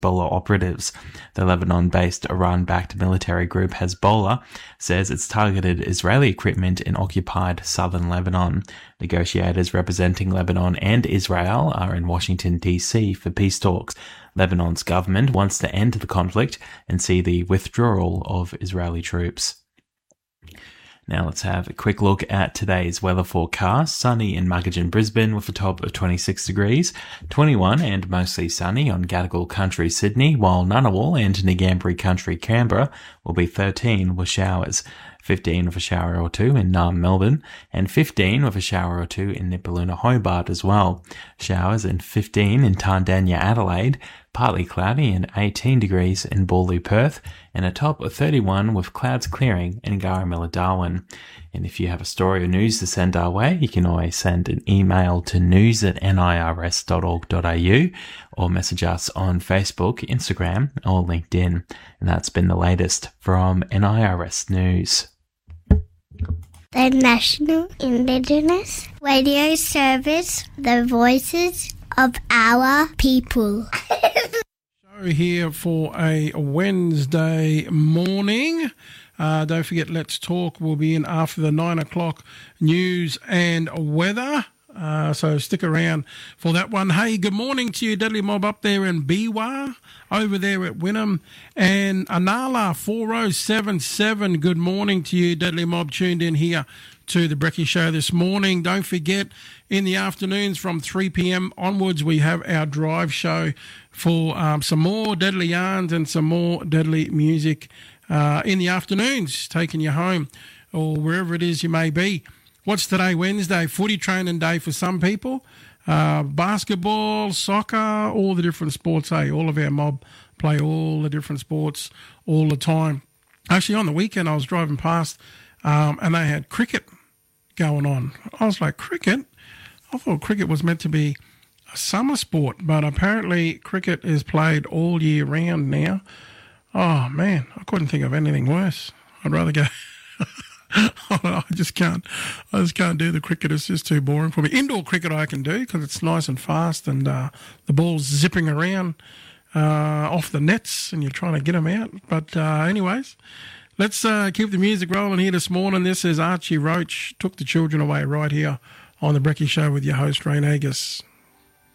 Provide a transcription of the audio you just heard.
Hezbollah operatives. The Lebanon-based Iran-backed military group Hezbollah says it's targeted Israeli equipment in occupied southern Lebanon. Negotiators representing Lebanon and Israel are in Washington, D.C. for peace talks. Lebanon's government wants to end the conflict and see the withdrawal of Israeli troops. Now let's have a quick look at today's weather forecast. Sunny in Muggeridge, Brisbane with a top of 26 degrees, 21 and mostly sunny on Gadigal Country, Sydney, while Ngunnawal and Ngambri Country, Canberra will be 13 with showers. 15 with a shower or two in Naarm, Melbourne, and 15 with a shower or two in Nipaluna, Hobart as well. Showers and 15 in Tandanya, Adelaide, partly cloudy and 18 degrees in Bawley, Perth, and a top of 31 with clouds clearing in Garramilla, Darwin. And if you have a story or news to send our way, you can always send an email to news@nirs.org.au or message us on Facebook, Instagram, or LinkedIn. And that's been the latest from NIRS News. The National Indigenous Radio Service, the voices of our people. Show here for a Wednesday morning. Don't forget, Let's Talk will be in after the 9 o'clock news and weather. So stick around for that one. Hey, good morning to you, Deadly Mob up there in Biwa, over there at Wynnum. And Anala 4077, good morning to you, Deadly Mob, tuned in here to the Brekkie Show this morning. Don't forget, in the afternoons from 3 p.m. onwards, we have our drive show for some more deadly yarns and some more deadly music in the afternoons, taking you home or wherever it is you may be. What's today, Wednesday? Footy training day for some people. Basketball, soccer, all the different sports. Hey, all of our mob play all the different sports all the time. Actually, on the weekend, I was driving past and they had cricket going on. I was like, cricket? I thought cricket was meant to be a summer sport, but apparently cricket is played all year round now. Oh, man, I couldn't think of anything worse. I'd rather go... I just can't do the cricket. It's just too boring for me. Indoor cricket I can do because it's nice and fast and the ball's zipping around off the nets and you're trying to get them out. But anyways, let's keep the music rolling here this morning. This is Archie Roach, Took the Children Away, right here on the Brekkie Show with your host, Rain Agus.